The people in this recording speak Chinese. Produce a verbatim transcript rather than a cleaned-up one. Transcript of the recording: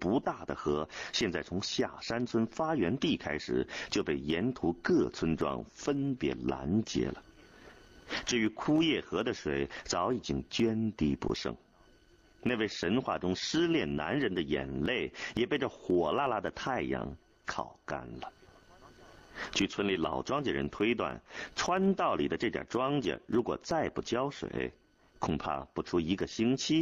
不大的河，现在从下山村发源地开始，就被沿途各村庄分别拦截了。至于枯叶河的水，早已经涓滴不剩。那位神话中失恋男人的眼泪，也被这火辣辣的太阳烤干了。据村里老庄稼人推断，川道里的这点庄稼如果再不浇水，恐怕不出一个星期